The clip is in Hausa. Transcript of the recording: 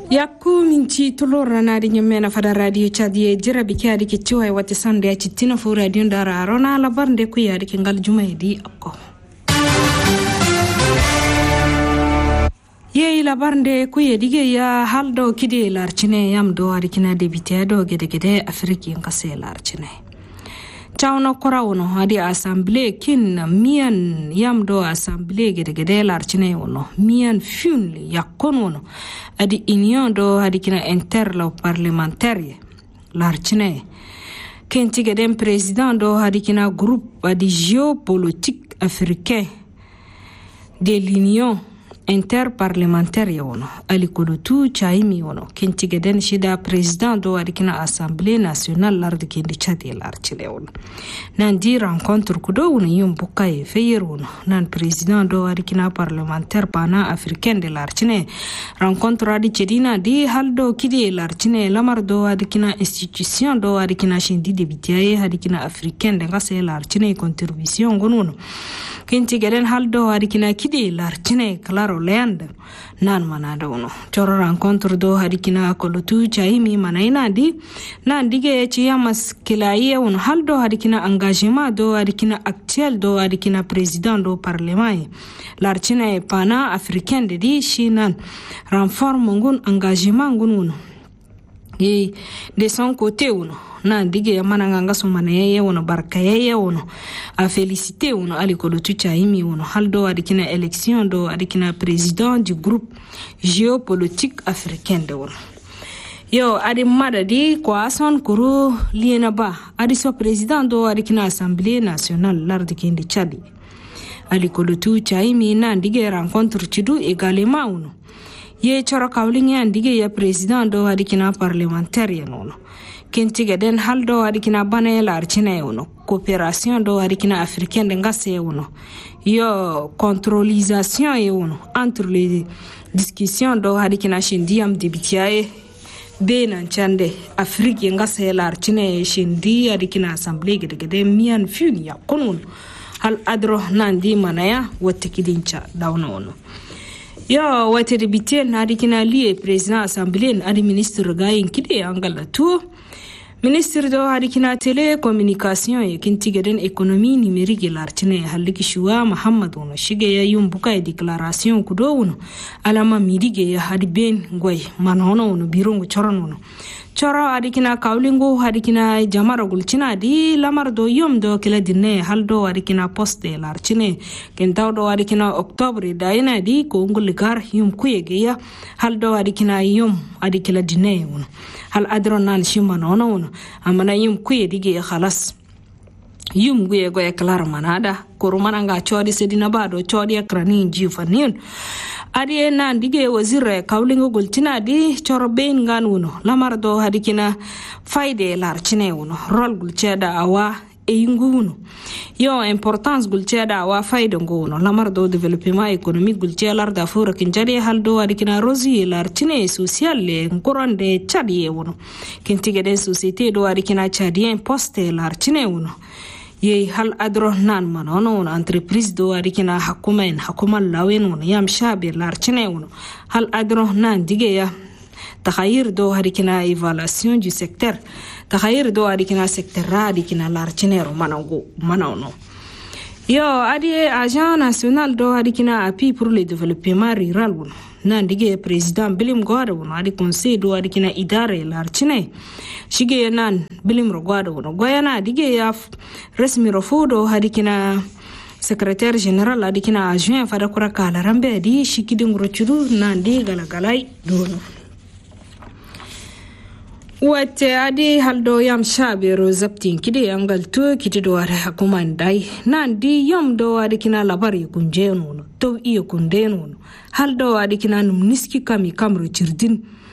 yakku minci tulora na di nyamena fada radio chadi jira biki adi ki ciwa wati sande ya citina fu radio ndara arona labar nde ku ya di kingal jumai di akko ye labar nde ku ya dige ya haldo kide larcine yam do adi kina debite do gede afriki ngase larcine chawno korawno hadi assemblée kin mian yam do assemblée gede larcine wono mian funli yakon wono adi union do hadi kina interparlementaire larcine ken tigeden président do hadi kina groupe adi géopolitique africain de l'union interparlementaire wono ali kodotu chaimi wono ken tigeden shida président do hadi kina assemblée nationale lardi kendi chati larcine wono nan di rencontre kudo wono yum bukaye feyer wono nan président do hadi kina parlementaire pana africain de larcine rencontre adi chedina di haldo kidi larcine lamar do hadi kina institution do hadi kina shindi debitiaye hadi kina africain de ngase larcine contribution gono kinti geden haldo hadi kina kidi larcine claro leander nan manada wono choro rencontre do hadi kina kolotu chaimi manaina di nan dige chiyamas kilaye wono haldo hadi kina engagement do hadi kina actuel do hadi kina président do parlement larcine pana africain de di shinan renforme ngun engagement ngun wono et de son côté wono nan dige mananga sumane wono barkaye wono a féliciter wono ali ko do tuchaimi wono haldo adikina élection do adikina président du groupe géopolitique africain de wono yo adi madadi ko ason kuru liena ba adi so président do adikina assemblée nationale lardi kendi chadi ali ko do tuchaimi nan dige rencontre chidu également wono ye choro kawlingi andige ya président do adikina parlementaire wono kentiga den haldo adikina bane larcine wono coopération do adikina africaine de ngase wono yo contrôlisation wono entre les discussions do adikina shindiam debitiae benan chande afrique ngase larcine shindi adikina assemblée gede mian funia konon hal adro nandi manaya wotikidincha dawno wono yo wate debité na adikina lié président assemblée adi ministre gayin kide angala tout ministre do hadikina télécommunication e kintigeden économie numérique lartine haliki shuwa muhammad wono shige ya yumbuka e déclaration kudo wono alama midige ya hadiben ngoy manono wono birongo choron wono choro adikina kawlingo hadikina jamara gulcina di lamar do yom do kila dinne haldo adikina poste lartine kentaw do adikina octobre dayina di ko ngulikar yum kuyege ya haldo adikina yom adikila dinne wono hal adron nan shimano wono amana yum kuye dige khalas yum guye go e klar manada korumana nga chodi sedina bado chodi akrani jifanin adi nan dige wazire kawlingo gultina di choroben ngan wono lamar do hadikina faide larcine wono rol gulcheda awa e nguno yo importance gulcheda awa faide ngono lamar do développement économique gulchelar da fura kinjade haldo adikina rosi larcine social le ngoronde chadi wono kintige den société do adikina chadien poste larcine wono ye hal adro nan manono wono entreprise do adikina hakuman lawen wono yam shabir larcine wono hal adro nan dige ya takhayir do adikina évaluation du secteur takhayir do adikina secteur adikina larcinero manawno yo adi agent national do adikina appui pour le développement rural wono nan dige président bilim goda wono adi conseil do adikina idare larcine shige nan bilim rogada wono goyana dige ya resmi rofodo adikina secrétaire général adikina adjoint fada kura kala rambe di shikidin rochudu nan di galagalai dono wate adi haldo yam shabero zaptin kide angal to kiti do ara hakuman dai nan di yam do adikina labari kunje no to iyo kunde no haldo adikina num niski kami kamro chirdin